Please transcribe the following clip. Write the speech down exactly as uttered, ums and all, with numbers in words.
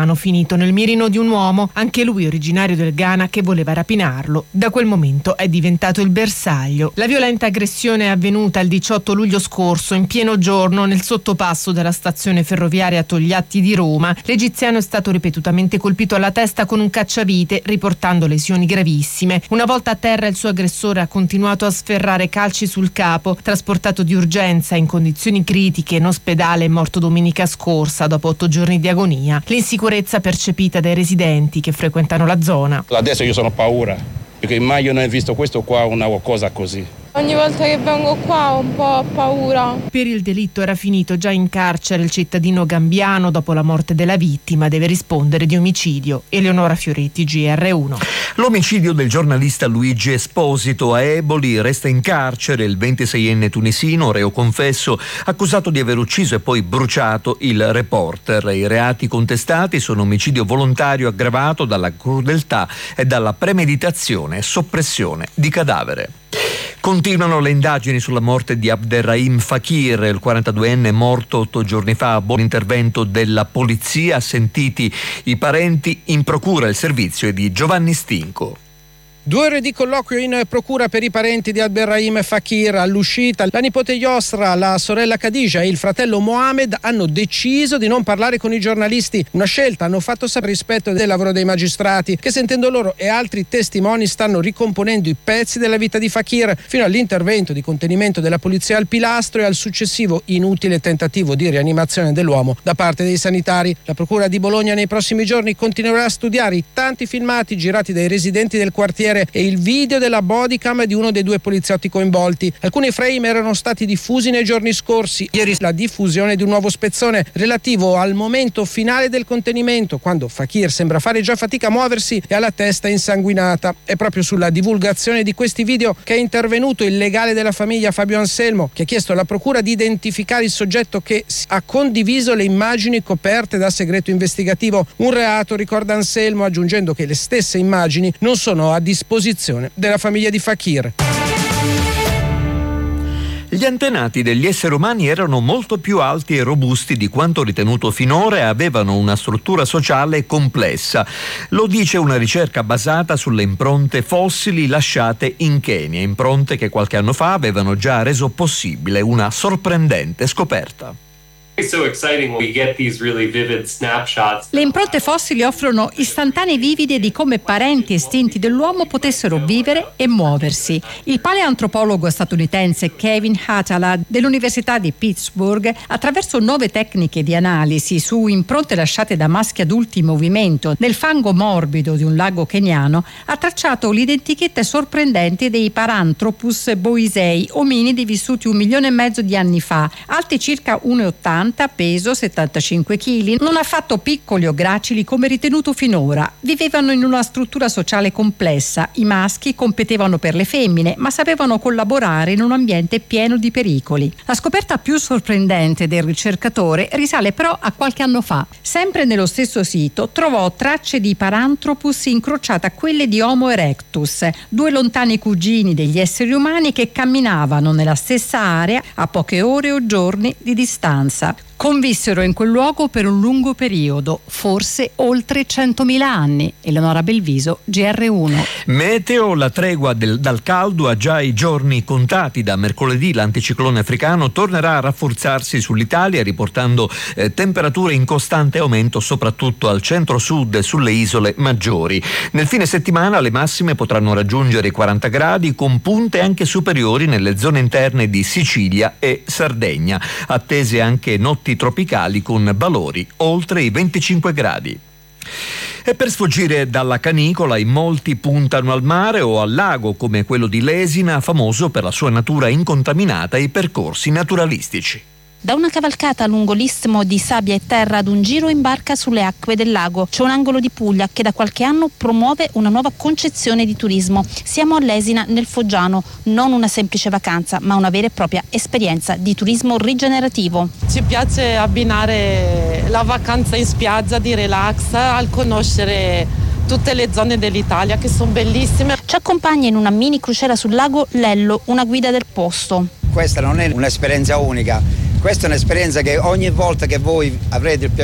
Gambiano, finito nel mirino di un uomo, anche lui originario del Ghana, che voleva rapinarlo. Da quel momento è diventato il bersaglio. La violenta aggressione è avvenuta il diciotto luglio scorso, in pieno giorno, nel sottopasso della stazione ferroviaria Togliatti di Roma. L'egiziano è stato ripetutamente colpito alla testa con un cacciavite, riportando lesioni gravissime. Una volta a terra il suo aggressore ha continuato a sferrare calci sul capo. Trasportato di urgenza in condizioni critiche in ospedale, è morto domenica scorsa dopo otto giorni di agonia. L'insicurezza percepita dai residenti che frequentano la zona. Adesso io sono paura, perché mai io non ho visto questo qua, una cosa così. Ogni volta che vengo qua ho un po' paura. Per il delitto era finito già in carcere il cittadino gambiano. Dopo la morte della vittima deve rispondere di omicidio. Eleonora Fioretti, G R uno. L'omicidio del giornalista Luigi Esposito a Eboli. Resta in carcere il ventiseienne tunisino, reo confesso, accusato di aver ucciso e poi bruciato il reporter. I reati contestati sono omicidio volontario aggravato dalla crudeltà e dalla premeditazione e soppressione di cadavere. Continuano le indagini sulla morte di Abderrahim Fakir, il quarantaduenne morto otto giorni fa. Buon intervento della polizia, sentiti i parenti. In procura il servizio è di Giovanni Stinco. Due ore di colloquio in procura per i parenti di Abderrahim Fakir. All'uscita la nipote Yosra, la sorella Khadija e il fratello Mohamed hanno deciso di non parlare con i giornalisti. Una scelta, hanno fatto sapere, rispetto del lavoro dei magistrati, che sentendo loro e altri testimoni stanno ricomponendo i pezzi della vita di Fakir, fino all'intervento di contenimento della polizia al pilastro e al successivo inutile tentativo di rianimazione dell'uomo da parte dei sanitari. La procura di Bologna nei prossimi giorni continuerà a studiare i tanti filmati girati dai residenti del quartiere e il video della bodycam di uno dei due poliziotti coinvolti. Alcuni frame erano stati diffusi nei giorni scorsi. Ieri la diffusione di un nuovo spezzone relativo al momento finale del contenimento, quando Fakir sembra fare già fatica a muoversi e ha la testa insanguinata. È proprio sulla divulgazione di questi video che è intervenuto il legale della famiglia Fabio Anselmo, che ha chiesto alla procura di identificare il soggetto che ha condiviso le immagini coperte da segreto investigativo. Un reato, ricorda Anselmo, aggiungendo che le stesse immagini non sono a disposizione della famiglia di Fakir. Gli antenati degli esseri umani erano molto più alti e robusti di quanto ritenuto finora e avevano una struttura sociale complessa. Lo dice una ricerca basata sulle impronte fossili lasciate in Kenya, impronte che qualche anno fa avevano già reso possibile una sorprendente scoperta. Le impronte fossili offrono istantanee vivide di come parenti estinti dell'uomo potessero vivere e muoversi. Il paleantropologo statunitense Kevin Hatala dell'Università di Pittsburgh, attraverso nuove tecniche di analisi su impronte lasciate da maschi adulti in movimento nel fango morbido di un lago keniano, ha tracciato l'identichetta sorprendente dei Paranthropus boisei, ominidi vissuti un milione e mezzo di anni fa, alti circa uno virgola ottanta, peso settantacinque chili, non affatto piccoli o gracili come ritenuto finora. Vivevano in una struttura sociale complessa. I maschi competevano per le femmine, ma sapevano collaborare in un ambiente pieno di pericoli. La scoperta più sorprendente del ricercatore risale però a qualche anno fa. Sempre nello stesso sito trovò tracce di Paranthropus incrociate a quelle di Homo erectus, due lontani cugini degli esseri umani che camminavano nella stessa area a poche ore o giorni di distanza. Convissero in quel luogo per un lungo periodo, forse oltre centomila anni. Eleonora Belviso, G R uno. Meteo, la tregua del, dal caldo ha già i giorni contati. Da mercoledì l'anticiclone africano tornerà a rafforzarsi sull'Italia, riportando eh, temperature in costante aumento soprattutto al centro-sud e sulle isole maggiori. Nel fine settimana le massime potranno raggiungere i quaranta gradi, con punte anche superiori nelle zone interne di Sicilia e Sardegna. Attese anche notti tropicali con valori oltre i venticinque gradi. E per sfuggire dalla canicola in molti puntano al mare o al lago come quello di Lesina, famoso per la sua natura incontaminata e i percorsi naturalistici. Da una cavalcata lungo l'istmo di sabbia e terra ad un giro in barca sulle acque del lago. C'è un angolo di Puglia che da qualche anno promuove una nuova concezione di turismo. Siamo a Lesina, nel Foggiano, non una semplice vacanza, ma una vera e propria esperienza di turismo rigenerativo. Ci piace abbinare la vacanza in spiaggia di relax al conoscere tutte le zone dell'Italia che sono bellissime. Ci accompagna in una mini crociera sul lago Lello, una guida del posto. Questa non è un'esperienza unica. Questa è un'esperienza che ogni volta che voi avrete il piacere